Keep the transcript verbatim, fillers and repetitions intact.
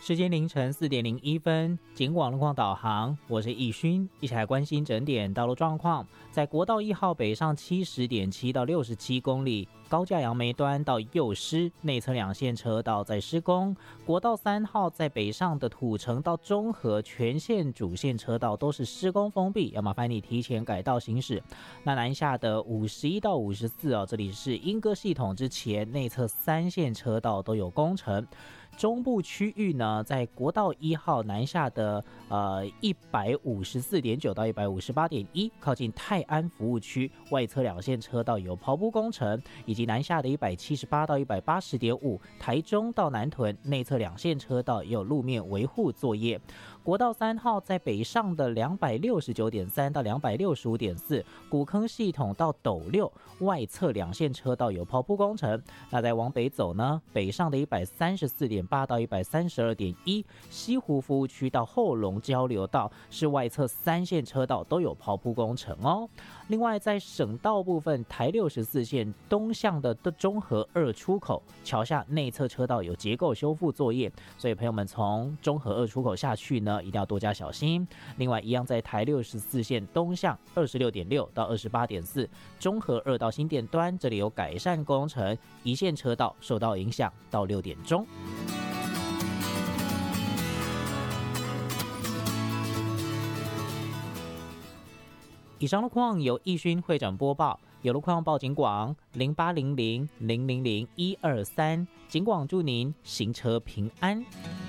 时间凌晨四点零一分，警广路况导航，我是易勋，一起来关心整点道路状况。在国道一号北上七十点七到六十七公里，高架杨梅端到右施内侧两线车道在施工。国道三号在北上的土城到中和全线主线车道都是施工封闭，要麻烦你提前改道行驶。那南下的五十一到五十四哦，这里是莺歌系统之前内侧三线车道都有工程。中部区域呢，在国道一号南下的呃一百五十四点九到一百五十八点一，靠近泰安服务区外侧两线车道有刨铺工程，以及南下的一百七十八到一百八十点五，台中到南屯内侧两线车道也有路面维护作业。国道三号在北上的两百六十九点三到两百六十五点四，古坑系统到斗六外侧两线车道有刨铺工程。那再往北走呢，北上的一百三十四点八到一百三十二点一，西湖服务区到后龙交流道是外侧三线车道都有刨铺工程哦。另外在省道部分，台六十四线东向的中和二出口桥下内侧车道有结构修复作业，所以朋友们从中和二出口下去呢，一定要多加小心。另外一样在台六十四线东向二十六点六到二十八点四，中和二到新店端这里有改善工程，一线车道受到影响到六点钟。以上路况由易勋会诊播报，有路况报警广零八零零零零零一二三，警广祝您行车平安。